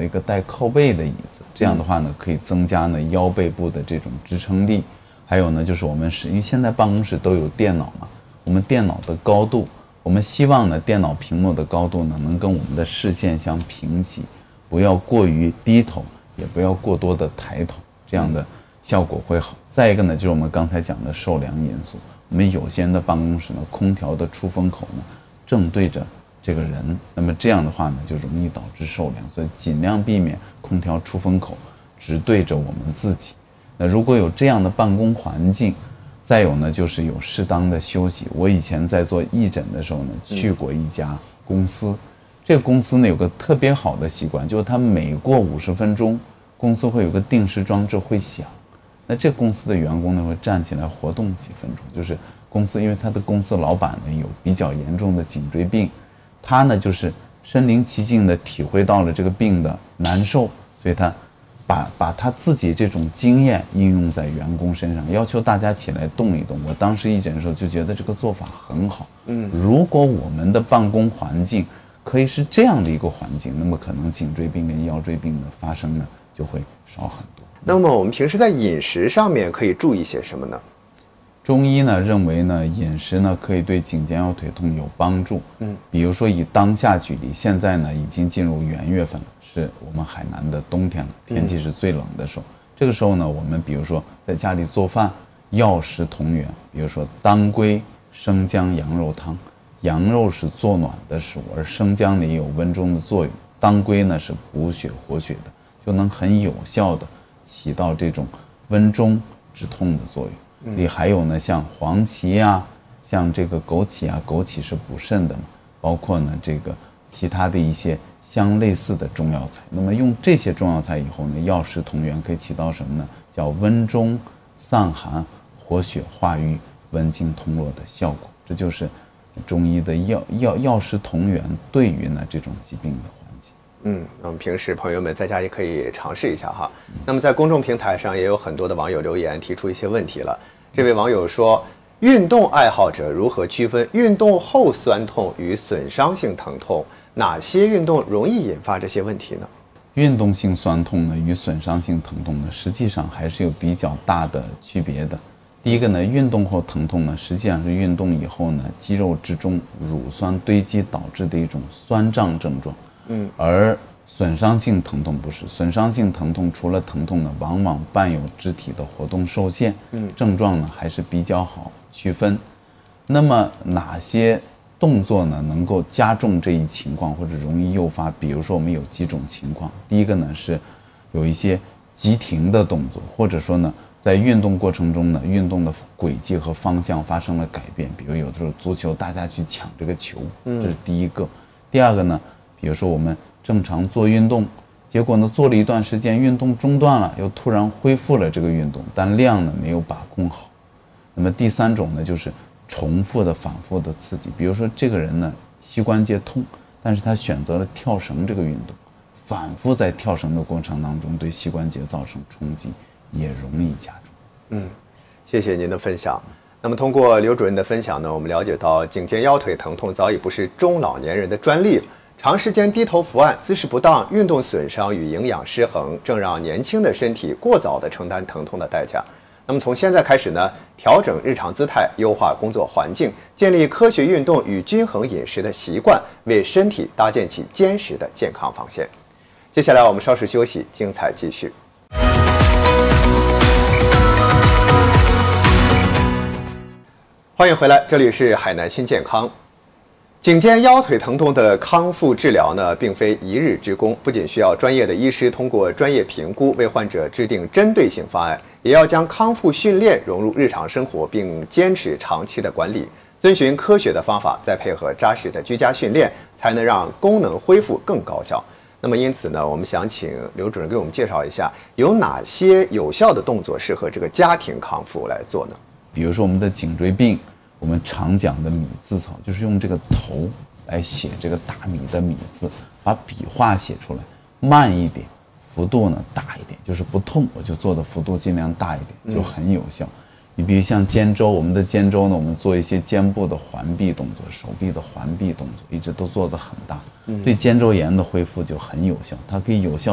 了一个带靠背的椅子，这样的话呢，可以增加呢腰背部的这种支撑力。还有呢，就是我们因为现在办公室都有电脑嘛，我们电脑的高度，我们希望呢电脑屏幕的高度呢能跟我们的视线相平齐，不要过于低头，也不要过多的抬头，这样的效果会好。再一个呢，就是我们刚才讲的受凉因素，我们有些人的办公室呢，空调的出风口呢正对着这个人，那么这样的话呢，就容易导致受凉，所以尽量避免空调出风口直对着我们自己。那如果有这样的办公环境，再有呢，就是有适当的休息。我以前在做义诊的时候呢，去过一家公司，这个公司呢有个特别好的习惯，就是它每过50分钟，公司会有个定时装置会响。那这公司的员工呢会站起来活动几分钟，就是公司因为他的公司老板呢有比较严重的颈椎病，他呢就是身临其境的体会到了这个病的难受，所以他把他自己这种经验应用在员工身上，要求大家起来动一动。我当时义诊的时候就觉得这个做法很好。如果我们的办公环境可以是这样的一个环境，那么可能颈椎病跟腰椎病的发生呢就会少很多。 那么我们平时在饮食上面可以注意些什么呢？ 中医呢认为呢，饮食呢可以对颈肩腰腿痛有帮助。比如说以当下举例，现在呢已经进入元月份了，是我们海南的冬天了，天气是最冷的时候。这个时候呢，我们比如说在家里做饭，药食同源，比如说当归、生姜羊肉汤。羊肉是做暖的食物，而生姜呢也有温中的作用。当归呢是补血活血的，就能很有效的起到这种温中止痛的作用。所以还有呢，像黄芪啊，像这个枸杞啊，枸杞是补肾的嘛，包括呢这个其他的一些相类似的中药材。那么用这些中药材以后呢，药食同源，可以起到什么呢？叫温中散寒、活血化瘀、温经通络的效果。这就是中医的药食同源对于呢这种疾病的缓解。 那么平时朋友们在家也可以尝试一下哈。那么在公众平台上也有很多的网友留言提出一些问题了。这位网友说，运动爱好者如何区分运动后酸痛与损伤性疼痛？哪些运动容易引发这些问题呢？ 运动性酸痛呢与损伤性疼痛呢，实际上还是有比较大的区别的。第一个呢，运动后疼痛呢，实际上是运动以后呢，肌肉之中乳酸堆积导致的一种酸胀症状。而损伤性疼痛不是，损伤性疼痛除了疼痛呢，往往伴有肢体的活动受限。症状呢还是比较好区分。那么哪些动作呢能够加重这一情况或者容易诱发？比如说我们有几种情况，第一个呢是有一些急停的动作，或者说呢在运动过程中呢，运动的轨迹和方向发生了改变，比如有的时候足球大家去抢这个球，这是第一个。第二个呢，比如说我们正常做运动，结果呢做了一段时间运动中断了，又突然恢复了这个运动，但量呢没有把控好。那么第三种呢，就是重复的反复的刺激，比如说这个人呢膝关节痛，但是他选择了跳绳这个运动，反复在跳绳的过程当中对膝关节造成冲击，也容易加重。 谢谢您的分享。那么通过刘主任的分享呢，我们了解到颈肩腰腿疼痛早已不是中老年人的专利了。长时间低头伏案、姿势不当、运动损伤与营养失衡，正让年轻的身体过早地承担疼痛的代价。那么从现在开始呢，调整日常姿态，优化工作环境，建立科学运动与均衡饮食的习惯，为身体搭建起坚实的健康防线。接下来我们稍事休息，精彩继续。欢迎回来，这里是海南新健康。颈肩腰腿疼痛的康复治疗呢，并非一日之功，不仅需要专业的医师通过专业评估为患者制定针对性方案，也要将康复训练融入日常生活，并坚持长期的管理，遵循科学的方法，再配合扎实的居家训练，才能让功能恢复更高效。那么因此呢，我们想请刘主任给我们介绍一下，有哪些有效的动作适合这个家庭康复来做呢？ 比如说我们的颈椎病，我们常讲的米字草，就是用这个头来写这个大米的米字，把笔画写出来，慢一点，幅度呢大一点，就是不痛我就做的幅度尽量大一点，就很有效。你比如像肩周，我们的肩周呢，我们做一些肩部的环臂动作，手臂的环臂动作，一直都做得很大，对肩周炎的恢复就很有效，它可以有效